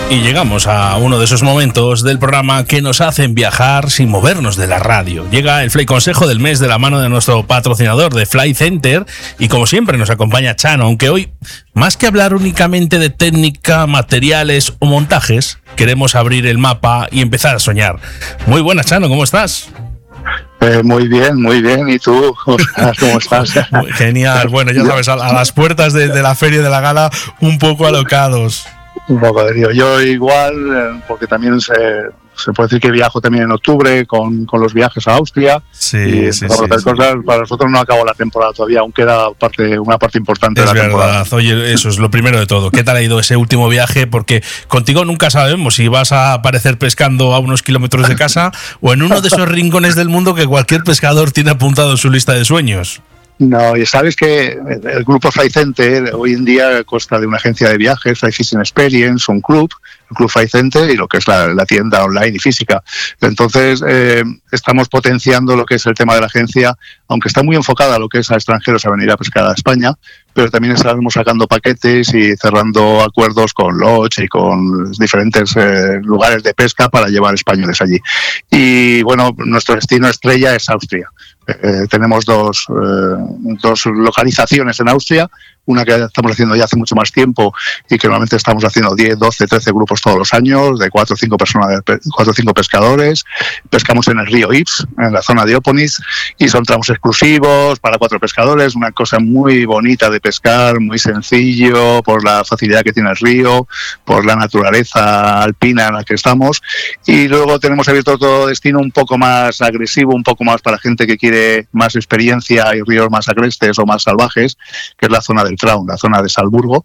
Y llegamos a uno de esos momentos del programa que nos hacen viajar sin movernos de la radio. Llega el Fly Consejo del mes de la mano de nuestro patrocinador de Fly Center y como siempre nos acompaña Chano, aunque hoy, más que hablar únicamente de técnica, materiales o montajes, queremos abrir el mapa y empezar a soñar. Muy buenas, Chano, ¿cómo estás? Muy bien. ¿Y tú? ¿Cómo estás? Genial. Bueno, ya sabes, a las puertas de la feria de la gala, un poco alocados. Un poco de lío. Yo igual, porque también se puede decir que viajo también en octubre con los viajes a Austria. Sí. Cosas. Para nosotros no acabó la temporada todavía, aún queda una parte importante de la temporada. Oye, eso es lo primero de todo. ¿Qué tal ha ido ese último viaje? Porque contigo nunca sabemos si vas a aparecer pescando a unos kilómetros de casa o en uno de esos rincones del mundo que cualquier pescador tiene apuntado en su lista de sueños. No, y sabes que el grupo Fly Center hoy en día consta de una agencia de viajes, Fly Fishing Experience, un club, el Club Fly Center y lo que es la tienda online y física. Entonces, estamos potenciando lo que es el tema de la agencia, aunque está muy enfocada a lo que es a extranjeros a venir a pescar a España, pero también estamos sacando paquetes y cerrando acuerdos con Lodge y con diferentes lugares de pesca para llevar españoles allí. Y bueno, nuestro destino estrella es Austria. Tenemos dos localizaciones en Austria, una que estamos haciendo ya hace mucho más tiempo y que normalmente estamos haciendo 10, 12, 13 grupos todos los años, de 4 o 5 personas, 4 o 5 pescadores. Pescamos en el río Ips, en la zona de Oponis, y son tramos exclusivos para 4 pescadores, una cosa muy bonita de pescar, muy sencillo, por la facilidad que tiene el río, por la naturaleza alpina en la que estamos. Y luego tenemos abierto otro destino un poco más agresivo, un poco más para gente que quiere más experiencia y ríos más agrestes o más salvajes, que es la zona del Traun, la zona de Salzburgo.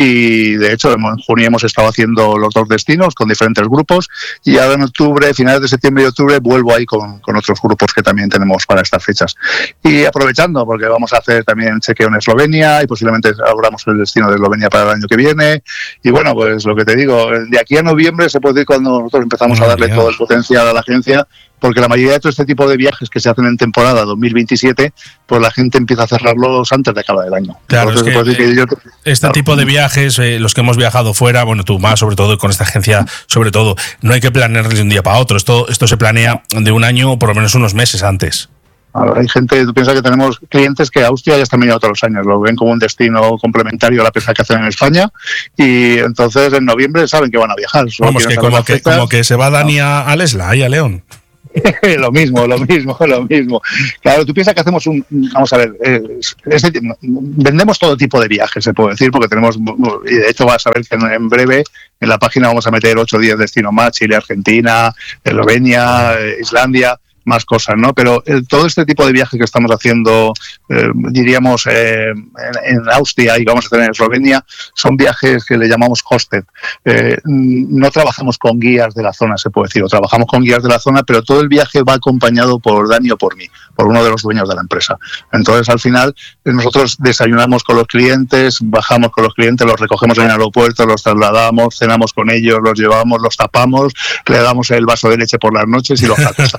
Y de hecho en junio hemos estado haciendo los 2 destinos con diferentes grupos y ahora en octubre, finales de septiembre y octubre, vuelvo ahí con otros grupos que también tenemos para estas fechas. Y aprovechando, porque vamos a hacer también chequeo en Eslovenia y posiblemente abramos el destino de Eslovenia para el año que viene. Y bueno, pues lo que te digo, de aquí a noviembre se puede decir cuando nosotros empezamos a darle todo el potencial a la agencia, porque la mayoría de todo este tipo de viajes que se hacen en temporada 2027, pues la gente empieza a cerrarlos antes de acabar el año. Claro, entonces, tipo de viajes, los que hemos viajado fuera, bueno, tú más sobre todo, con esta agencia sobre todo, no hay que planearles de un día para otro, esto se planea de un año o por lo menos unos meses antes. Hay gente, tú piensas que tenemos clientes que Austria ya están viniendo todos los años, lo ven como un destino complementario a la pesca que hacen en España y entonces en noviembre saben que van a viajar. Vamos, que como que se va Dani a Lesla y a León. Lo mismo. Claro, tú piensas que hacemos vamos a ver, vendemos todo tipo de viajes, se puede decir, porque tenemos, y de hecho vas a ver que en breve en la página vamos a meter 8 o 10 destinos más, Chile, Argentina, Eslovenia, Islandia, más cosas, ¿no? Pero todo este tipo de viajes que estamos haciendo, diríamos, en Austria y vamos a hacer en Eslovenia, son viajes que le llamamos hosted. No trabajamos con guías de la zona, se puede decir, o trabajamos con guías de la zona, pero todo el viaje va acompañado por Dani o por mí, por uno de los dueños de la empresa. Entonces, al final, nosotros desayunamos con los clientes, bajamos con los clientes, los recogemos en el aeropuerto, los trasladamos, cenamos con ellos, los llevamos, los tapamos, le damos el vaso de leche por las noches y los sacamos.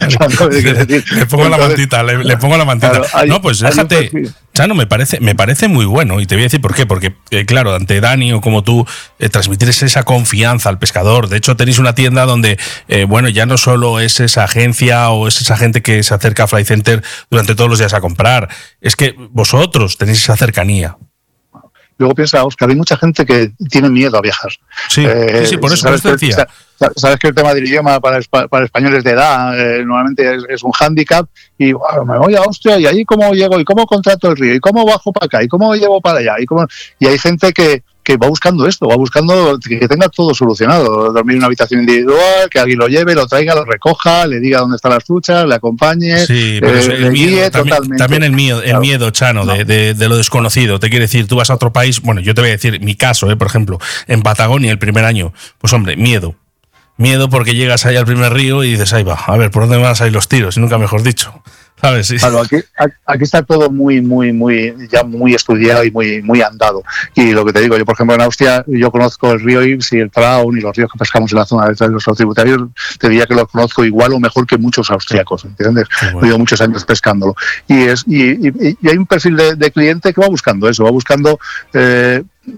Le pongo la mantita, le pongo la mantita. Claro, no, pues déjate, Chano, me parece muy bueno y te voy a decir por qué, porque claro, ante Dani o como tú, transmitir esa confianza al pescador. De hecho, tenéis una tienda donde, bueno, ya no solo es esa agencia o es esa gente que se acerca a Fly Center durante todos los días a comprar, es que vosotros tenéis esa cercanía. Luego piensa, Óscar, hay mucha gente que tiene miedo a viajar. Sí, por eso te decía. Sabes que el tema del idioma para españoles de edad normalmente es un hándicap y bueno, me voy a Austria y ahí cómo llego y cómo contrato el río y cómo bajo para acá y cómo llevo para allá y hay gente que va buscando esto, va buscando que tenga todo solucionado, dormir en una habitación individual, que alguien lo lleve, lo traiga, lo recoja, le diga dónde están las truchas, le acompañe, sí, pero el miedo, también el miedo, Chano, no. de lo desconocido. Te quiere decir, tú vas a otro país, bueno, yo te voy a decir mi caso, por ejemplo, en Patagonia el primer año, pues hombre, miedo porque llegas ahí al primer río y dices, ahí va, a ver, ¿por dónde van a salir los tiros? Y nunca mejor dicho. ¿Sabes? Sí. Claro, aquí está todo muy estudiado y muy andado. Y lo que te digo, yo por ejemplo en Austria, yo conozco el río Ips y el Traun y los ríos que pescamos en la zona de los tributarios, te diría que los conozco igual o mejor que muchos austriacos, ¿entiendes? Llevo muchos años pescándolo. Y hay un perfil de cliente que va buscando eso, va buscando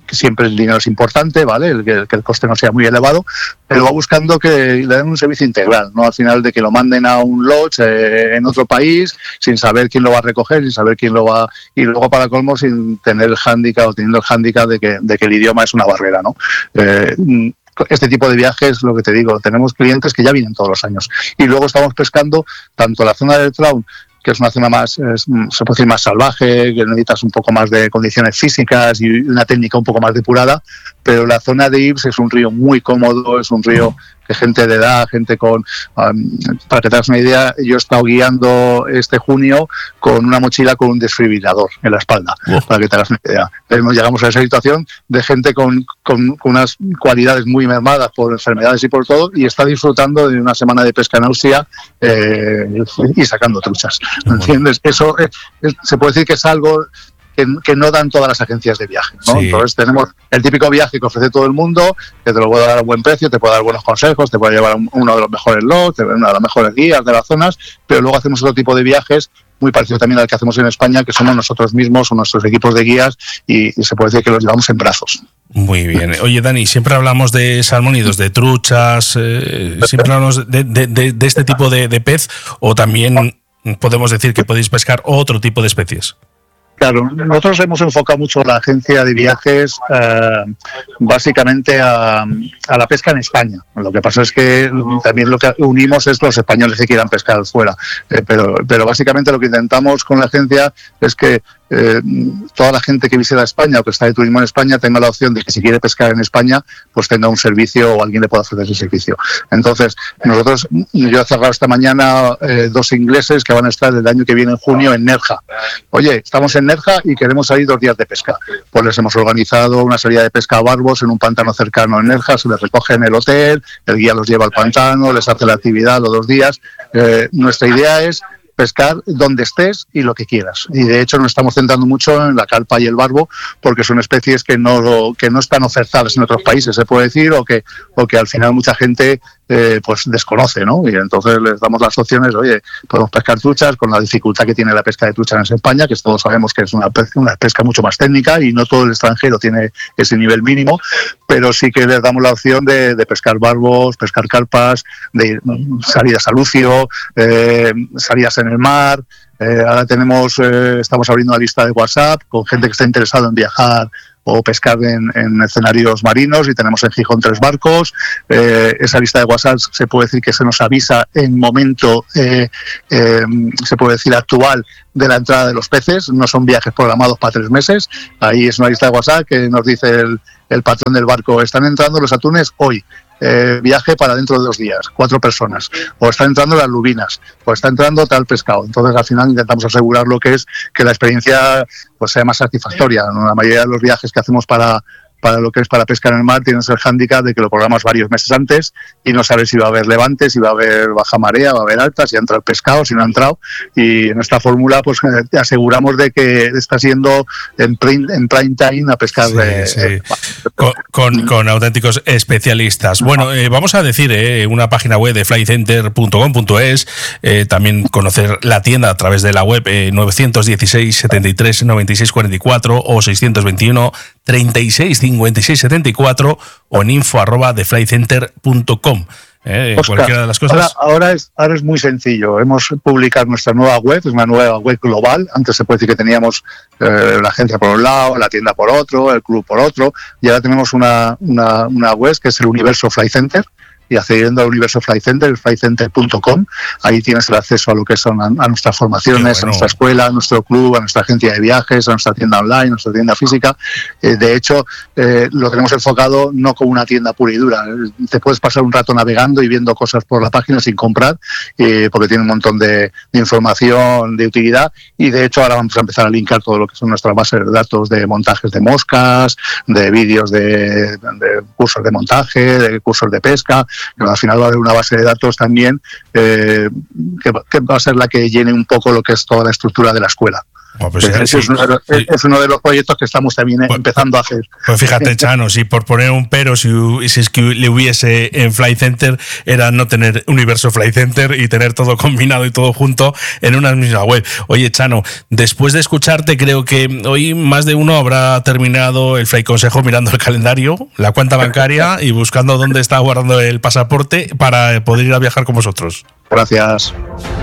siempre el dinero es importante, ¿vale? Que el coste no sea muy elevado, pero va buscando que le den un servicio integral, ¿no? Al final de que lo manden a un lodge en otro país, sin saber quién lo va a recoger, sin saber quién lo va... Y luego, para colmo, sin tener el hándicap o teniendo el hándicap de que el idioma es una barrera, ¿no? Este tipo de viajes, lo que te digo, tenemos clientes que ya vienen todos los años. Y luego estamos pescando tanto la zona del Traun, que es una zona más, se puede decir, más salvaje, que necesitas un poco más de condiciones físicas y una técnica un poco más depurada, pero la zona de Ibs es un río muy cómodo, es un río que gente de edad, gente con... para que te hagas una idea, yo he estado guiando este junio con una mochila con un desfibrilador en la espalda, para que te hagas una idea. Llegamos a esa situación de gente con unas cualidades muy mermadas por enfermedades y por todo, y está disfrutando de una semana de pesca en Austria y sacando truchas. ¿Entiendes? Eso se puede decir que es algo que no dan todas las agencias de viaje, ¿no? Sí. Entonces tenemos el típico viaje que ofrece todo el mundo, que te lo puede dar a buen precio, te puede dar buenos consejos, te puede llevar uno de los mejores logs, una de las mejores guías de las zonas, pero luego hacemos otro tipo de viajes muy parecido también al que hacemos en España, que somos nosotros mismos o nuestros equipos de guías, y se puede decir que los llevamos en brazos. Muy bien. Oye, Dani, siempre hablamos de salmónidos, de truchas, siempre hablamos de este tipo de pez, o también podemos decir que podéis pescar otro tipo de especies. Claro, nosotros hemos enfocado mucho la agencia de viajes básicamente a la pesca en España. Lo que pasa es que también lo que unimos es los españoles que quieran pescar fuera. Pero básicamente lo que intentamos con la agencia es que toda la gente que visita España o que está de turismo en España tenga la opción de que si quiere pescar en España, pues tenga un servicio o alguien le pueda ofrecer ese servicio. Entonces, yo he cerrado esta mañana 2 ingleses que van a estar el año que viene en junio en Nerja. Oye, estamos en Nerja y queremos salir 2 días de pesca. Pues les hemos organizado una salida de pesca a barbos en un pantano cercano en Nerja, se les recoge en el hotel, el guía los lleva al pantano, les hace la actividad los 2 días. Nuestra idea es pescar donde estés y lo que quieras. Y de hecho nos estamos centrando mucho en la carpa y el barbo, porque son especies que no están ofertadas en otros países, se puede decir, o que al final mucha gente pues desconoce, ¿no? Y entonces les damos las opciones. Oye, podemos pescar truchas con la dificultad que tiene la pesca de truchas en España, que todos sabemos que es una pesca mucho más técnica y no todo el extranjero tiene ese nivel mínimo, pero sí que les damos la opción de pescar barbos, pescar carpas, de salidas a lucio, salidas en el mar. Ahora estamos abriendo una lista de WhatsApp con gente que está interesada en viajar o pescar en escenarios marinos, y tenemos en Gijón 3 barcos. Esa lista de WhatsApp se puede decir que se nos avisa en momento, se puede decir actual, de la entrada de los peces. No son viajes programados para 3 meses. Ahí es una lista de WhatsApp que nos dice el patrón del barco: están entrando los atunes hoy. Viaje para dentro de 2 días, 4 personas, o están entrando las lubinas, o está entrando tal pescado. Entonces al final intentamos asegurar lo que es que la experiencia pues sea más satisfactoria, ¿no? La mayoría de los viajes que hacemos para lo que es para pescar en el mar tienes el hándicap de que lo programas varios meses antes y no sabes si va a haber levante, si va a haber baja marea, va a haber alta, si ha entrado el pescado, si no ha entrado. Y en esta fórmula pues te aseguramos de que está siendo en prime time a pescar. Sí. Con auténticos especialistas. Bueno, vamos a decir una página web de flycenter.com.es, también conocer la tienda a través de la web 916 73 96 44 o 621 36 56 74 o en info@theflycenter.com. Cualquiera de las cosas. Ahora es muy sencillo. Hemos publicado nuestra nueva web, es una nueva web global. Antes se puede decir que teníamos la agencia por un lado, la tienda por otro, el club por otro, y ahora tenemos una web que es el Universo Fly Center. Y accediendo al Universo Fly Center, flycenter.com, ahí tienes el acceso a lo que son a nuestras formaciones, a nuestra escuela, a nuestro club, a nuestra agencia de viajes, a nuestra tienda online, a nuestra tienda física. De hecho, lo tenemos enfocado no como una tienda pura y dura. Te puedes pasar un rato navegando y viendo cosas por la página sin comprar, porque tiene un montón de información de utilidad. Y de hecho ahora vamos a empezar a linkar todo lo que son nuestras bases de datos de montajes de moscas, de vídeos de cursos de montaje, de cursos de pesca. Pero al final va a haber una base de datos también que va a ser la que llene un poco lo que es toda la estructura de la escuela. Pues es uno de los proyectos que estamos también empezando a hacer. Pues fíjate, Chano, si por poner un pero, si es que le hubiese en Flight Center, era no tener Universo Flight Center y tener todo combinado y todo junto en una misma web. Oye, Chano, después de escucharte, creo que hoy más de uno habrá terminado el Flight Consejo mirando el calendario, la cuenta bancaria y buscando dónde está guardando el pasaporte para poder ir a viajar con vosotros. Gracias.